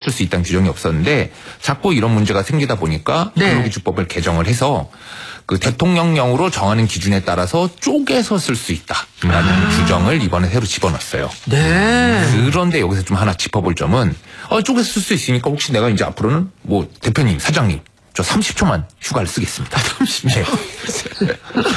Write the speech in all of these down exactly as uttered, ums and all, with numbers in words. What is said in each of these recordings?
쓸 수 있다는 규정이 없었는데 자꾸 이런 문제가 생기다 보니까 네. 근로기준법을 개정을 해서 그 대통령령으로 정하는 기준에 따라서 쪼개서 쓸 수 있다라는 아. 규정을 이번에 새로 집어넣었어요. 네. 그런데 여기서 좀 하나 짚어볼 점은 어, 쪼개서 쓸 수 있으니까 혹시 내가 이제 앞으로는 뭐 대표님, 사장님 저 삼십 초만 휴가를 쓰겠습니다. 삼십 초. 네.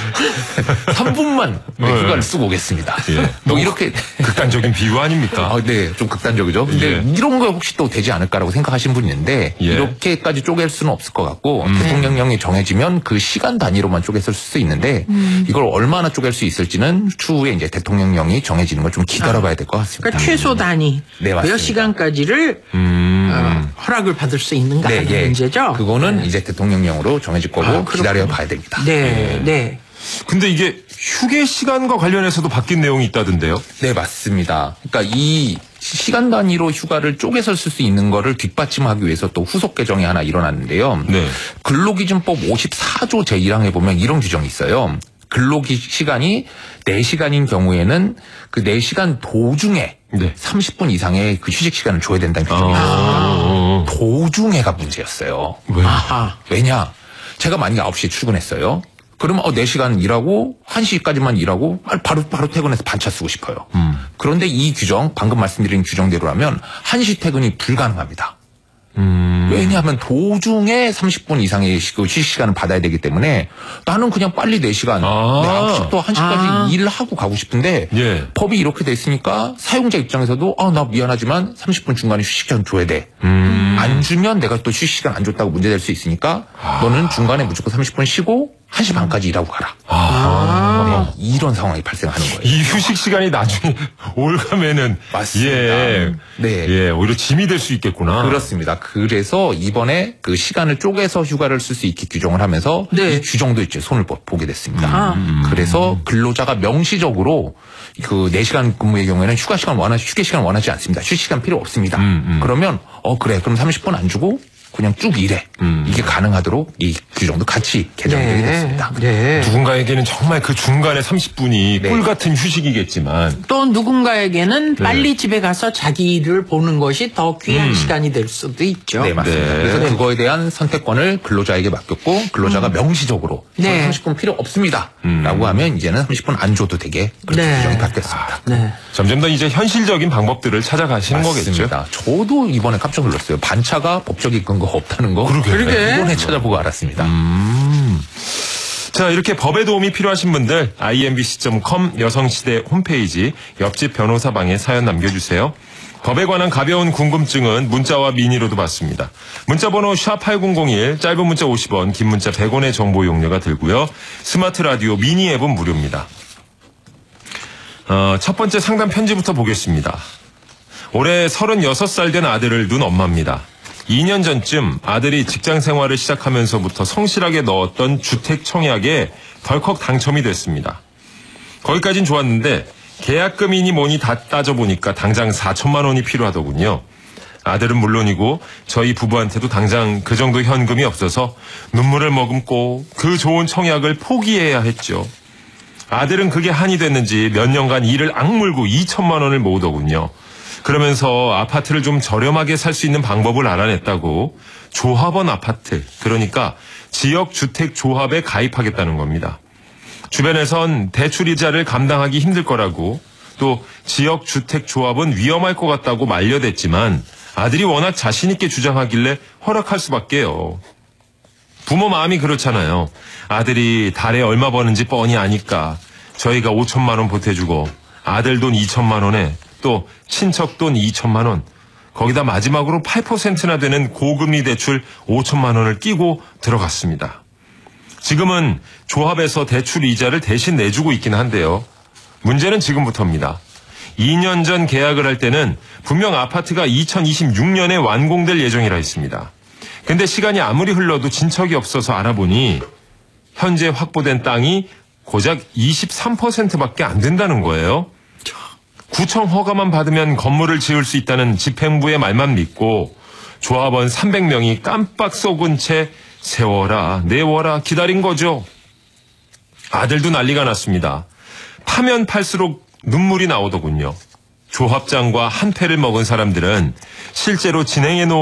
삼 분만 네, 휴가를 쓰고 오겠습니다. 예. 뭐 이렇게 극단적인 비유 아닙니까? 아, 네, 좀 극단적이죠. 근데 예. 이런 거 혹시 또 되지 않을까라고 생각하시는 분이 있는데 예. 이렇게까지 쪼갤 수는 없을 것 같고 음. 대통령령이 정해지면 그 시간 단위로만 쪼개 쓸 수 있는데 음. 이걸 얼마나 쪼갤 수 있을지는 추후에 이제 대통령령이 정해지는 걸 좀 기다려봐야 될 것 같습니다. 그러니까 최소 단위 네, 몇 시간까지를 음. 어, 허락을 받을 수 있는가 네, 하는 예. 문제죠. 그거는 네. 이제 대통령령으로 정해질 거고 아, 기다려봐야 됩니다. 네, 네. 근데 이게 휴게 시간과 관련해서도 바뀐 내용이 있다던데요? 네, 맞습니다. 그러니까 이 시간 단위로 휴가를 쪼개서 쓸 수 있는 거를 뒷받침하기 위해서 또 후속 개정이 하나 일어났는데요. 네. 근로기준법 오십사 조 제일 항에 보면 이런 규정이 있어요. 근로기 시간이 네 시간인 경우에는 그 네 시간 도중에 네. 삼십 분 이상의 그 휴식 시간을 줘야 된다는 규정이 있습니다. 아. 도중에가 문제였어요. 왜? 아하. 왜냐? 제가 만약에 아홉 시에 출근했어요. 그러면 어, 네 시간 일하고 한 시까지만 일하고 바로 바로 퇴근해서 반차 쓰고 싶어요. 음. 그런데 이 규정, 방금 말씀드린 규정대로라면 한 시 퇴근이 불가능합니다. 음. 왜냐하면 도중에 삼십 분 이상의 휴식 시간을 받아야 되기 때문에 나는 그냥 빨리 네 시간, 아. 네, 아홉 시부터 한 시까지 아. 일을 하고 가고 싶은데 예. 법이 이렇게 돼 있으니까 사용자 입장에서도 아, 나 미안하지만 삼십 분 중간에 휴식 시간 줘야 돼. 음. 안 주면 내가 또 휴식 시간 안 줬다고 문제될 수 있으니까 너는 중간에 무조건 삼십 분 쉬고 한 시 반까지 일하고 가라. 아. 네, 이런 상황이 발생하는 거예요. 이 휴식 시간이 나중에 올가면은 맞습니다. 예. 네. 예, 오히려 짐이 될 수 있겠구나. 그렇습니다. 그래서 이번에 그 시간을 쪼개서 휴가를 쓸 수 있게 규정을 하면서 네. 이 규정도 이제 손을 보- 보게 됐습니다. 아. 그래서 근로자가 명시적으로 그 네 시간 근무의 경우에는 휴가 시간 원하, 휴게 시간 원하지 않습니다. 휴식 시간 필요 없습니다. 음, 음. 그러면 어 그래 그럼 삼십 분 안 주고 그냥 쭉 일해. 음. 이게 가능하도록 이 규정도 같이 개정되게 네. 됐습니다. 네. 누군가에게는 정말 그 중간에 삼십 분이 네. 꿀 같은 휴식이겠지만 또 누군가에게는 네. 빨리 집에 가서 자기 일을 보는 것이 더 귀한 음. 시간이 될 수도 있죠. 네, 맞습니다. 네. 그래서 그거에 대한 선택권을 근로자에게 맡겼고 근로자가 명시적으로 네. 삼십 분 필요 없습니다. 라고 하면 이제는 삼십 분 안 줘도 되게 그렇게 네. 규정이 바뀌었습니다. 네. 점점 더 이제 현실적인 방법들을 찾아가시는 거겠죠. 맞습니다. 저도 이번에 깜짝 놀랐어요. 반차가 법적인 근거가 없다는 거. 그러게. 그러게. 이번에 찾아보고 알았습니다. 음. 자, 이렇게 법의 도움이 필요하신 분들 아이엠비씨 닷 컴 여성시대 홈페이지 옆집 변호사방에 사연 남겨주세요. 법에 관한 가벼운 궁금증은 문자와 미니로도 받습니다. 문자번호 샵 팔공공일, 짧은 문자 오십 원, 긴 문자 백 원의 정보 용료가 들고요. 스마트 라디오 미니 앱은 무료입니다. 어, 첫 번째 상담 편지부터 보겠습니다. 올해 서른여섯 살 된 아들을 둔 엄마입니다. 이 년 전쯤 아들이 직장 생활을 시작하면서부터 성실하게 넣었던 주택 청약에 덜컥 당첨이 됐습니다. 거기까진 좋았는데 계약금이니 뭐니 다 따져보니까 당장 사천만 원이 필요하더군요. 아들은 물론이고 저희 부부한테도 당장 그 정도 현금이 없어서 눈물을 머금고 그 좋은 청약을 포기해야 했죠. 아들은 그게 한이 됐는지 몇 년간 이를 악물고 이천만 원을 모으더군요. 그러면서 아파트를 좀 저렴하게 살 수 있는 방법을 알아냈다고 조합원 아파트, 그러니까 지역주택조합에 가입하겠다는 겁니다. 주변에선 대출이자를 감당하기 힘들 거라고, 또 지역주택조합은 위험할 것 같다고 만려댔지만 아들이 워낙 자신 있게 주장하길래 허락할 수밖에요. 부모 마음이 그렇잖아요. 아들이 달에 얼마 버는지 뻔히 아니까 저희가 오천만 원 보태주고 아들 돈 이천만 원에 또 친척 돈 이천만 원, 거기다 마지막으로 팔 퍼센트나 되는 고금리 대출 오천만 원을 끼고 들어갔습니다. 지금은 조합에서 대출 이자를 대신 내주고 있긴 한데요. 문제는 지금부터입니다. 이 년 전 계약을 할 때는 분명 아파트가 이천이십육 년에 완공될 예정이라 했습니다. 근데 시간이 아무리 흘러도 진척이 없어서 알아보니 현재 확보된 땅이 고작 이십삼 퍼센트밖에 안 된다는 거예요. 구청 허가만 받으면 건물을 지을 수 있다는 집행부의 말만 믿고 조합원 삼백 명이 깜빡 속은 채 세워라 내워라 기다린 거죠. 아들도 난리가 났습니다. 파면 팔수록 눈물이 나오더군요. 조합장과 한패를 먹은 사람들은 실제로 진행해 놓은